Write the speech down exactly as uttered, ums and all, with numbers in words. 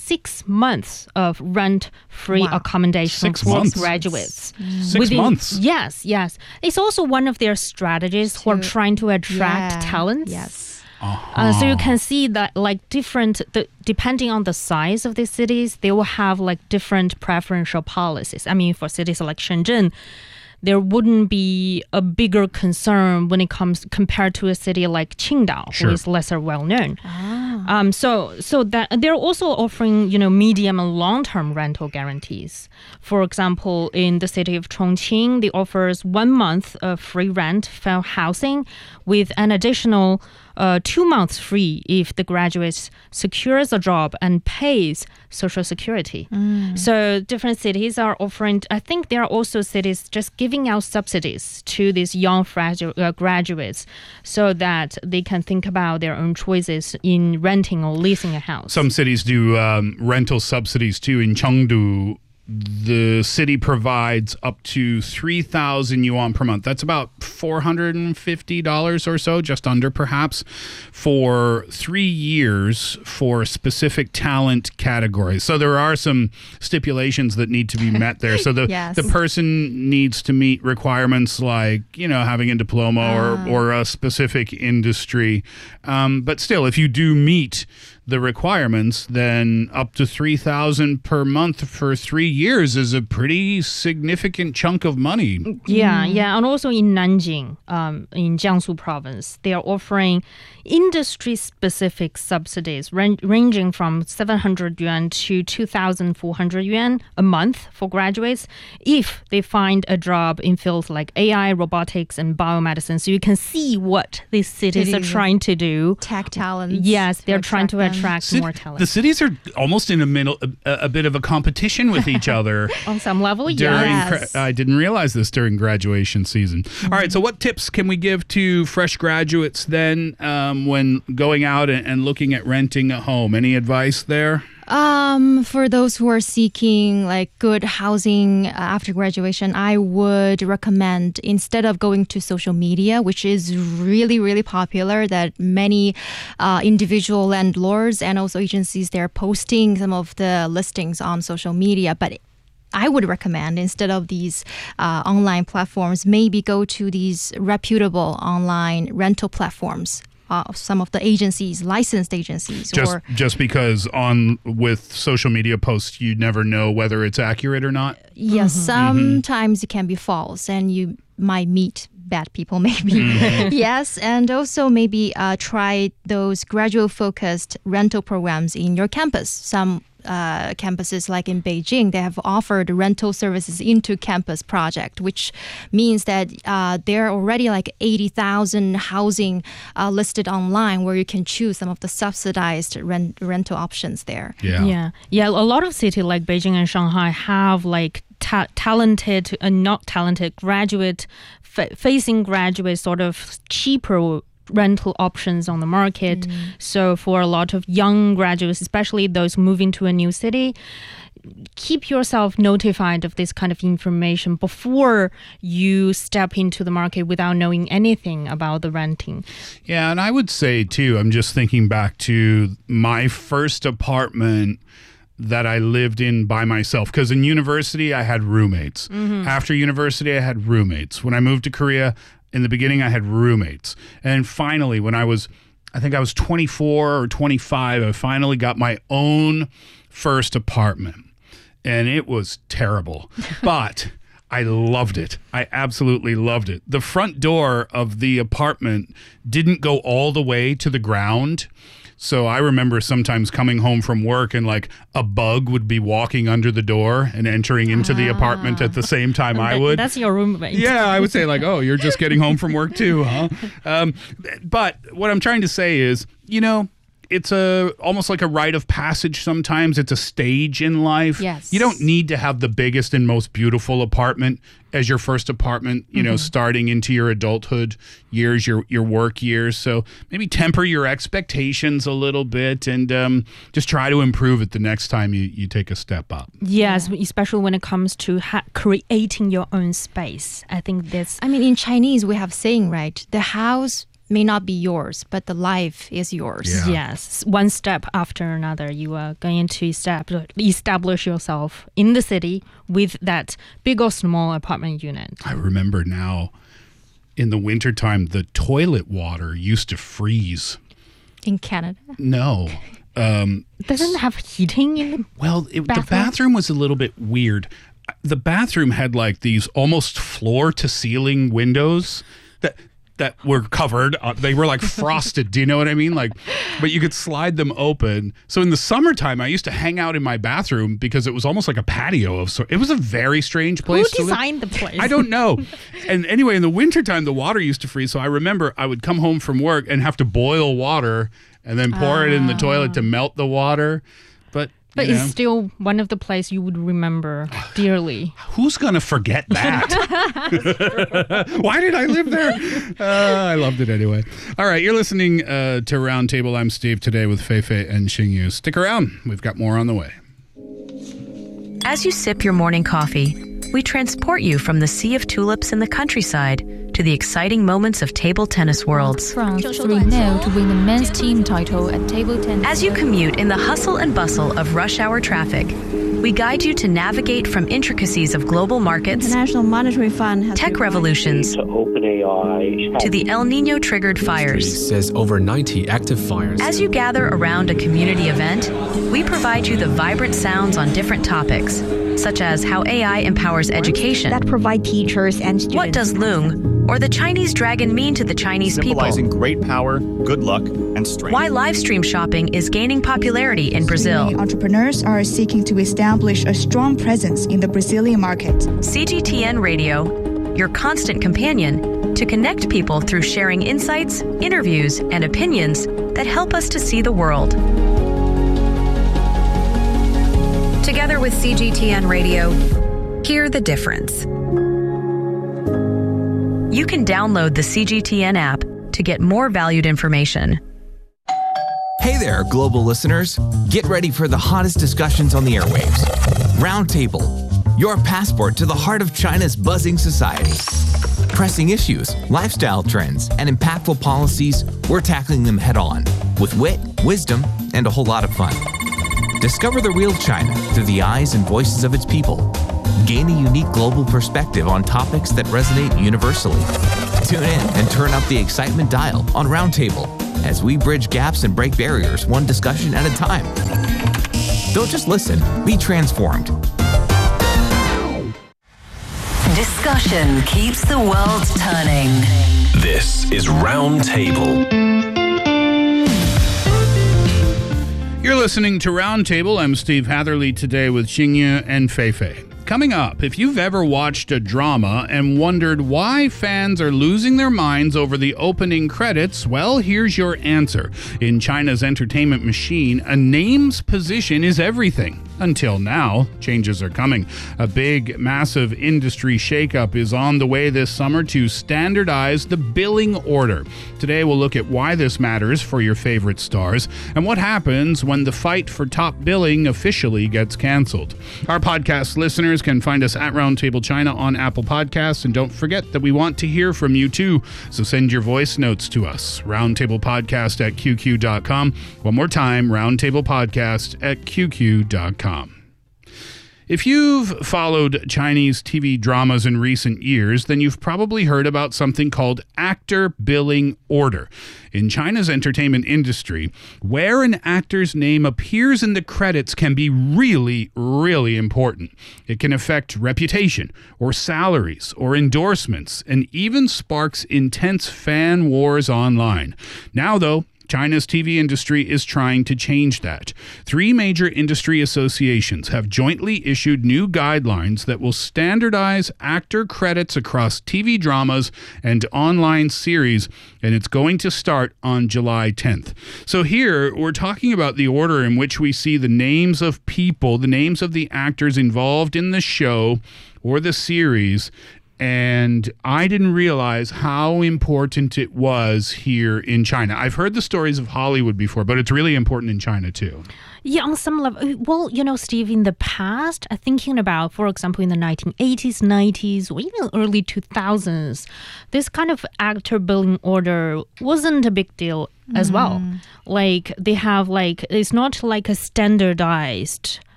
six months of rent-free Wow. accommodation Six for months? graduates. Six Within- months. Yes, yes. It's also one of their strategies for To- trying to attract Yeah. talents. Yes. Uh, so you can see that like different, the, depending on the size of the cities, they will have like different preferential policies. I mean, for cities like Shenzhen, there wouldn't be a bigger concern when it comes compared to a city like Qingdao, Sure. who is lesser well known. Um, so, so that they're also offering, you know, medium and long-term rental guarantees. For example, in the city of Chongqing, they offers one month of free rent for housing, with an additional uh, two months free if the graduate secures a job and pays Social Security. So different cities are offering. I think there are also cities just giving out subsidies to these young fradu- uh, graduates, so that they can think about their own choices in renting or leasing a house. Some cities do um, rental subsidies too. In Chengdu, the city provides up to three thousand yuan per month. That's about four hundred fifty dollars or so, just under perhaps, for three years for specific talent categories. So there are some stipulations that need to be met there. So the, Yes. the person needs to meet requirements like, you know, having a diploma or, or a specific industry. Um, but still, if you do meet the requirements, then up to three thousand per month for three years is a pretty significant chunk of money. Yeah, yeah, and also in Nanjing, um, in Jiangsu province, they are offering industry-specific subsidies ran- ranging from seven hundred yuan to two thousand four hundred yuan a month for graduates if they find a job in fields like A I, robotics, and biomedicine. So you can see what these cities are Cities. trying to do. Tech talents. Yes, they're trying to them. attract Cit- more talent. The cities are almost in a, middle, a, a bit of a competition with each other. On some level, During yeah. Yes. gra- I didn't realize this during graduation season. All right, so what tips can we give to fresh graduates then um, when going out and, and looking at renting a home? Any advice there? Um, for those who are seeking like good housing uh, after graduation, I would recommend, instead of going to social media, which is really, really popular, that many uh, individual landlords and also agencies, they're posting some of the listings on social media. But I would recommend, instead of these uh, online platforms, maybe go to these reputable online rental platforms. Uh, some of the agencies, licensed agencies, Just or just because on with social media posts, you never know whether it's accurate or not. yes, sometimes it can be false, and you might meet bad people, maybe. Yes, and also maybe uh, try those graduate-focused rental programs in your campus. Some uh, campuses, like in Beijing, they have offered rental services into campus project, which means that uh, there are already like eighty thousand housing uh, listed online, where you can choose some of the subsidized rent- rental options there. Yeah. Yeah, yeah. A lot of cities like Beijing and Shanghai have like ta- talented and not talented graduate fa- facing graduate sort of cheaper rental options on the market. So for a lot of young graduates, especially those moving to a new city, keep yourself notified of this kind of information before you step into the market without knowing anything about the renting. Yeah, and I would say too, I'm just thinking back to my first apartment that I lived in by myself, because in university I had roommates. After university I had roommates. When I moved to Korea, in the beginning I had roommates. And finally, when I was, I think I was twenty-four or twenty-five, I finally got my own first apartment. And it was terrible. But I loved it. I absolutely loved it. The front door of the apartment didn't go all the way to the ground. So I remember sometimes coming home from work and like a bug would be walking under the door and entering into the apartment at the same time I That- would. That's your roommate. Yeah, I would say like, oh, you're just getting home from work too, huh? Um, but what I'm trying to say is, you know, it's a almost like a rite of passage sometimes. It's a stage in life. Yes. You don't need to have the biggest and most beautiful apartment as your first apartment, you know, starting into your adulthood years, your your work years. So maybe temper your expectations a little bit and um, just try to improve it the next time you, you take a step up. Yes, especially when it comes to ha- creating your own space. I think that's I mean, in Chinese, we have saying, right? The house may not be yours, but the life is yours. Yeah. Yes, one step after another, you are going to establish, establish yourself in the city with that big or small apartment unit. I remember now, in the wintertime, the toilet water used to freeze. In Canada. No. Um, Doesn't it have heating in the well, it, the bathroom? bathroom was a little bit weird. The bathroom had like these almost floor to ceiling windows that that were covered. Uh, they were like frosted. Do you know what I mean? Like, but you could slide them open. So in the summertime, I used to hang out in my bathroom because it was almost like a patio of sort. It was a very strange place. Who to live. designed the place? I don't know. And anyway, in the wintertime, the water used to freeze. So I remember I would come home from work and have to boil water and then pour it in the toilet to melt the water. But But you it's know, still one of the places you would remember dearly. who's going to forget that? Why did I live there? Uh, I loved it anyway. All right, you're listening uh, to Roundtable. I'm Steve today with Feifei and Xingyu. Stick around. We've got more on the way. As you sip your morning coffee, we transport you from the sea of tulips in the countryside to the exciting moments of table tennis worlds. France three nil to win the men's team title at table tennis. As you commute in the hustle and bustle of rush hour traffic, we guide you to navigate from intricacies of global markets, International Monetary Fund has tech revolutions, to OpenAI, to the El Nino-triggered fires. Says over ninety active fires. As you gather around a community event, we provide you the vibrant sounds on different topics, such as how A I empowers education, that provide teachers and students. what does Loong or the Chinese dragon mean to the Chinese people, symbolizing great power, good luck, and strength. why live stream shopping is gaining popularity in Brazil. Entrepreneurs are seeking to establish a strong presence in the Brazilian market. C G T N Radio, your constant companion to connect people through sharing insights, interviews, and opinions that help us to see the world. Together with C G T N Radio, hear the difference. You can download the C G T N app to get more valued information. Hey there, global listeners. Get ready for the hottest discussions on the airwaves. Roundtable, your passport to the heart of China's buzzing society. Pressing issues, lifestyle trends, and impactful policies, we're tackling them head on with wit, wisdom, and a whole lot of fun. Discover the real China through the eyes and voices of its people. Gain a unique global perspective on topics that resonate universally. Tune in and turn up the excitement dial on Roundtable as we bridge gaps and break barriers one discussion at a time. Don't just listen, be transformed. Discussion keeps the world turning. This is Roundtable. You're listening to Roundtable. I'm Steve Hatherley today with Xingyu and Feifei. Coming up, if you've ever watched a drama and wondered why fans are losing their minds over the opening credits, well, here's your answer. In China's entertainment machine, a name's position is everything. Until now, changes are coming. A big, massive industry shakeup is on the way this summer to standardize the billing order. Today, we'll look at why this matters for your favorite stars and what happens when the fight for top billing officially gets canceled. Our podcast listeners can find us at Roundtable China on Apple Podcasts, and don't forget that we want to hear from you too, so send your voice notes to us. Roundtablepodcast at Q Q dot com. One more time, Roundtablepodcast at Q Q dot com. If you've followed Chinese T V dramas in recent years, then you've probably heard about something called actor billing order. In China's entertainment industry, where an actor's name appears in the credits can be really, really important. It can affect reputation, or salaries, or endorsements, and even sparks intense fan wars online. Now, though, China's T V industry is trying to change that. Three major industry associations have jointly issued new guidelines that will standardize actor credits across T V dramas and online series, and it's going to start on July tenth. So here, we're talking about the order in which we see the names of people, the names of the actors involved in the show or the series, And I didn't realize how important it was here in China. I've heard the stories of Hollywood before, but it's really important in China too. Yeah, on some level. Well, you know, Steve, in the past, uh, thinking about, for example, in the nineteen eighties, nineties, or even early two thousands, this kind of actor billing order wasn't a big deal as well. Like, they have, like, it's not like a standardized